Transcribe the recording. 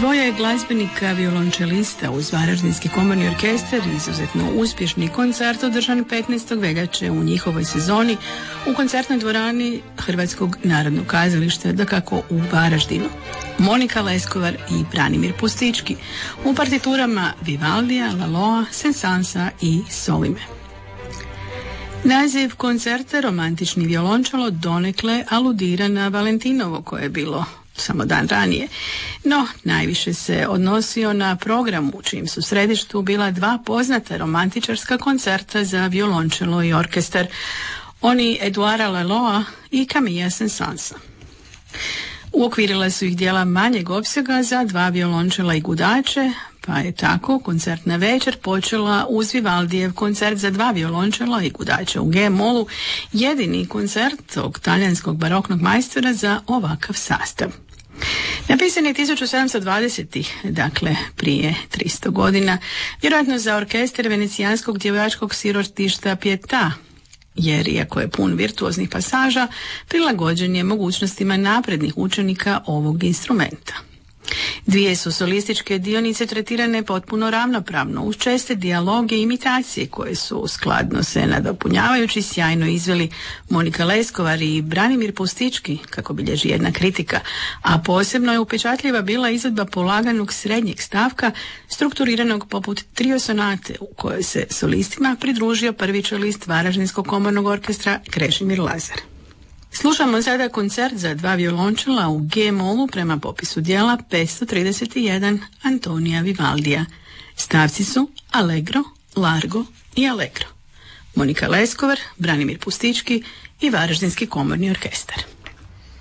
Dvoje glazbenika violončelista uz Varaždinski komorni orkestar, izuzetno uspješni koncert održan 15. veljače u njihovoj sezoni u koncertnoj dvorani Hrvatskog narodnog kazališta, dakako u Varaždinu. Monika Leskovar i Branimir Pustički u partiturama Vivaldija, Laloa, Saint-Sansa i Solime. Naziv koncerta Romantični violončelo donekle aludira na Valentinovo koje je bilo samo dan ranije, no najviše se odnosio na program u čijem su središtu bila dva poznata romantičarska koncerta za violončelo i orkestar, oni Eduara Laloa i Camilla Saint-Sansa. Uokvirila su ih dijela manjeg opsega za dva violončela i gudače, pa je tako koncertna večer počela uz Vivaldijev koncert za dva violončela i gudača u G-molu, jedini koncert tog talijanskog baroknog majstora za ovakav sastav. Napisan je 1720. dakle prije 300 godina, vjerojatno za orkestar venecijanskog djevojačkog sirotišta Pietà, jer iako je pun virtuoznih pasaža, prilagođen je mogućnostima naprednih učenika ovog instrumenta. Dvije su solističke dionice tretirane potpuno ravnopravno, uz česte dijaloge i imitacije koje su skladno se nadopunjavajući sjajno izveli Monika Leskovar i Branimir Pustički, kako bilježi jedna kritika, a posebno je upečatljiva bila izvedba polaganog srednjeg stavka, strukturiranog poput trio sonate, u kojoj se solistima pridružio prvi čelist Varaždinskog komornog orkestra Krešimir Lazar. Slušamo sada koncert za dva violončela u G-molu prema popisu dijela 531 Antonija Vivaldija. Stavci su Allegro, Largo i Allegro. Monika Leskovar, Branimir Pustički i Varaždinski komorni orkestar.